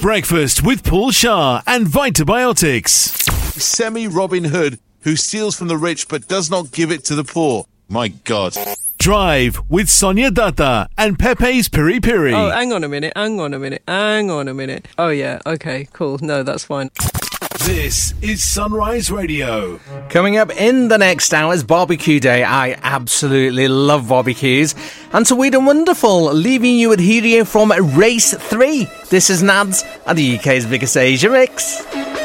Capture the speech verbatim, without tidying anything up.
Breakfast with Paul Shah and Vitabiotics. Semi-Robin Hood who steals from the rich but does not give it to the poor. My God. Drive with Sonia Datta and Pepe's Piri Piri. Oh, hang on a minute, hang on a minute, hang on a minute. Oh, yeah, okay, cool. No, that's fine. This is Sunrise Radio. Coming up in the next hour is Barbecue Day. I absolutely love barbecues. And to Weird and Wonderful, leaving you with Helio from Race three. This is Nads and the U K's biggest Asia mix.